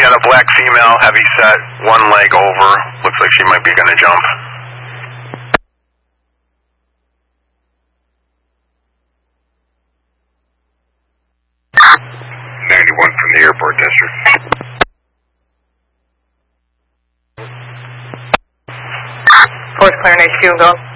got a black female, heavy set, one leg over. Looks like she might be going to jump. From the airport district. Force clear and HQ, go.